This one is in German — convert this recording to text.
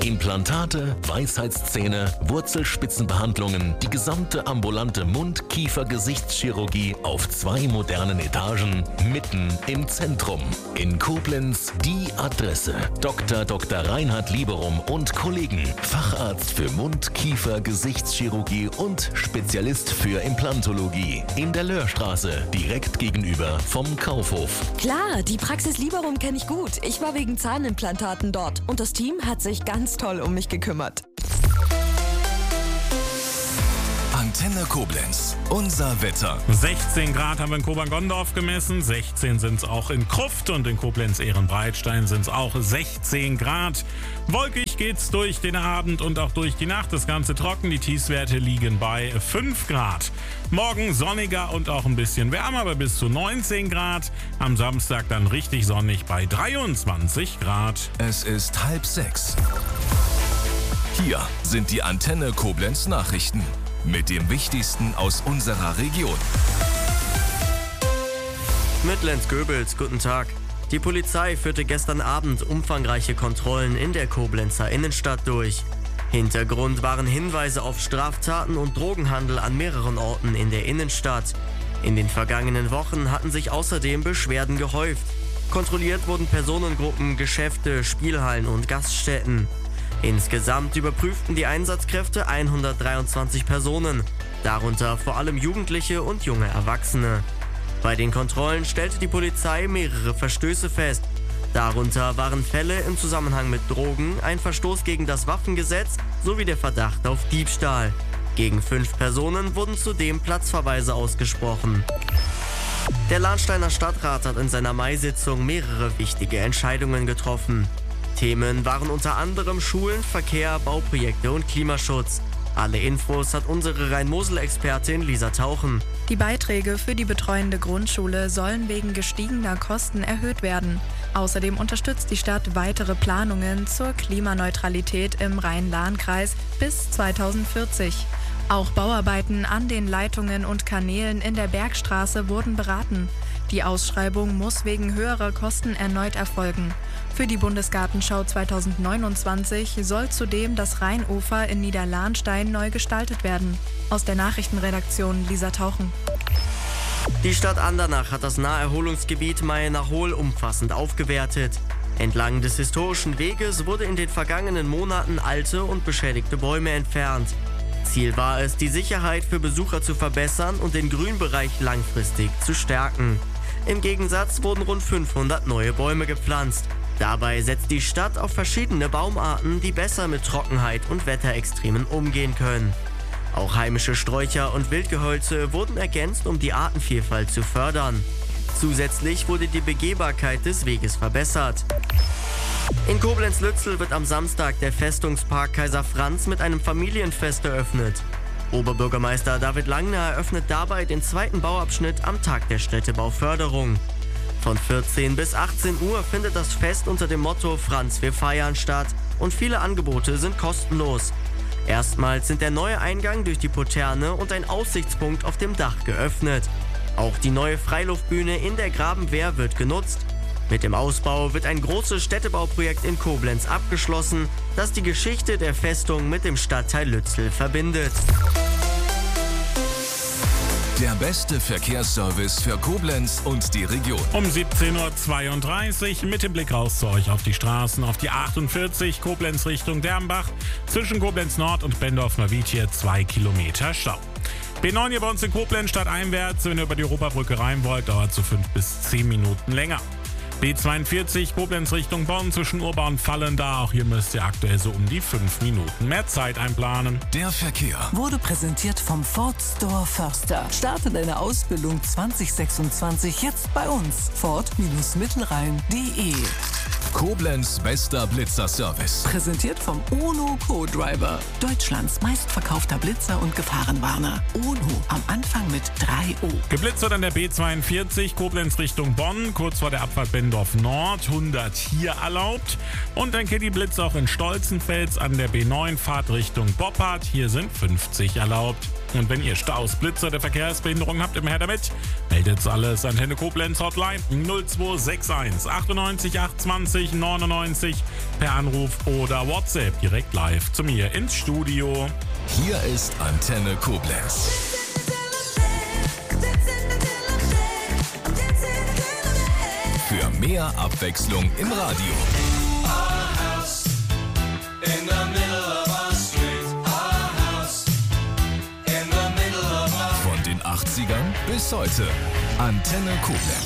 Implantate, Weisheitszähne, Wurzelspitzenbehandlungen, die gesamte ambulante Mund-Kiefer-Gesichtschirurgie auf 2 modernen Etagen, mitten im Zentrum. In Koblenz die Adresse. Dr. Reinhard Lieberum und Kollegen. Facharzt für Mund-Kiefer-Gesichtschirurgie und Spezialist für Implantologie. In der Löhrstraße, direkt gegenüber vom Kaufhof. Klar, die Praxis Lieberum kenne ich gut. Ich war wegen Zahnimplantaten dort und das Team hat sich ganz toll um mich gekümmert. Antenne Koblenz, unser Wetter. 16 Grad haben wir in Kobern-Gondorf gemessen, 16 sind es auch in Krufft und in Koblenz-Ehrenbreitstein sind es auch 16 Grad. Wolkig geht's durch den Abend und auch durch die Nacht. Das Ganze trocken, die Tiefstwerte liegen bei 5 Grad. Morgen sonniger und auch ein bisschen wärmer bei bis zu 19 Grad. Am Samstag dann richtig sonnig bei 23 Grad. Es ist 5:30. Hier sind die Antenne Koblenz Nachrichten mit dem Wichtigsten aus unserer Region. Mit Lenz Goebels, guten Tag. Die Polizei führte gestern Abend umfangreiche Kontrollen in der Koblenzer Innenstadt durch. Hintergrund waren Hinweise auf Straftaten und Drogenhandel an mehreren Orten in der Innenstadt. In den vergangenen Wochen hatten sich außerdem Beschwerden gehäuft. Kontrolliert wurden Personengruppen, Geschäfte, Spielhallen und Gaststätten. Insgesamt überprüften die Einsatzkräfte 123 Personen, darunter vor allem Jugendliche und junge Erwachsene. Bei den Kontrollen stellte die Polizei mehrere Verstöße fest. Darunter waren Fälle im Zusammenhang mit Drogen, ein Verstoß gegen das Waffengesetz sowie der Verdacht auf Diebstahl. Gegen 5 Personen wurden zudem Platzverweise ausgesprochen. Der Lahnsteiner Stadtrat hat in seiner Mai-Sitzung mehrere wichtige Entscheidungen getroffen. Themen waren unter anderem Schulen, Verkehr, Bauprojekte und Klimaschutz. Alle Infos hat unsere Rhein-Mosel-Expertin Lisa Tauchen. Die Beiträge für die betreuende Grundschule sollen wegen gestiegener Kosten erhöht werden. Außerdem unterstützt die Stadt weitere Planungen zur Klimaneutralität im Rhein-Lahn-Kreis bis 2040. Auch Bauarbeiten an den Leitungen und Kanälen in der Bergstraße wurden beraten. Die Ausschreibung muss wegen höherer Kosten erneut erfolgen. Für die Bundesgartenschau 2029 soll zudem das Rheinufer in Niederlahnstein neu gestaltet werden. Aus der Nachrichtenredaktion Lisa Tauchen. Die Stadt Andernach hat das Naherholungsgebiet Mayenachol umfassend aufgewertet. Entlang des historischen Weges wurde in den vergangenen Monaten alte und beschädigte Bäume entfernt. Ziel war es, die Sicherheit für Besucher zu verbessern und den Grünbereich langfristig zu stärken. Im Gegensatz wurden rund 500 neue Bäume gepflanzt. Dabei setzt die Stadt auf verschiedene Baumarten, die besser mit Trockenheit und Wetterextremen umgehen können. Auch heimische Sträucher und Wildgehölze wurden ergänzt, um die Artenvielfalt zu fördern. Zusätzlich wurde die Begehbarkeit des Weges verbessert. In Koblenz-Lützel wird am Samstag der Festungspark Kaiser Franz mit einem Familienfest eröffnet. Oberbürgermeister David Langner eröffnet dabei den 2. Bauabschnitt am Tag der Städtebauförderung. Von 14 bis 18 Uhr findet das Fest unter dem Motto Franz, wir feiern statt und viele Angebote sind kostenlos. Erstmals sind der neue Eingang durch die Poterne und ein Aussichtspunkt auf dem Dach geöffnet. Auch die neue Freiluftbühne in der Grabenwehr wird genutzt. Mit dem Ausbau wird ein großes Städtebauprojekt in Koblenz abgeschlossen, das die Geschichte der Festung mit dem Stadtteil Lützel verbindet. Der beste Verkehrsservice für Koblenz und die Region. Um 17.32 Uhr mit dem Blick raus zu euch auf die Straßen, auf die 48 Koblenz Richtung Dernbach. Zwischen Koblenz Nord und Bendorf-Neuwied 2 Kilometer Stau. B9 hier bei uns in Koblenz stadteinwärts, wenn ihr über die Europabrücke rein wollt, dauert so 5 bis 10 Minuten länger. B42 Koblenz Richtung Bonn zwischen Urba und Vallendar. Auch hier müsst ihr aktuell so um die 5 Minuten mehr Zeit einplanen. Der Verkehr wurde präsentiert vom Ford Store Förster. Starte deine Ausbildung 2026 jetzt bei uns. Ford-Mittelrhein.de. Koblenz bester Blitzer-Service. Präsentiert vom UNO Co-Driver. Deutschlands meistverkaufter Blitzer und Gefahrenwarner. UNO am Anfang mit 3 O. Geblitzert an der B42 Koblenz Richtung Bonn, kurz vor der Abfahrt Bendorf Nord, 100 hier erlaubt. Und ein Kitty-Blitz auch in Stolzenfels an der B9 Fahrt Richtung Boppard, hier sind 50 erlaubt. Und wenn ihr Staus, Blitzer oder Verkehrsbehinderung habt, immer her damit. Meldet alles Antenne Koblenz Hotline 0261 98 820 99 per Anruf oder WhatsApp direkt live zu mir ins Studio. Hier ist Antenne Koblenz. Für mehr Abwechslung im Radio. Von den 80ern bis heute. Antenne Koblenz.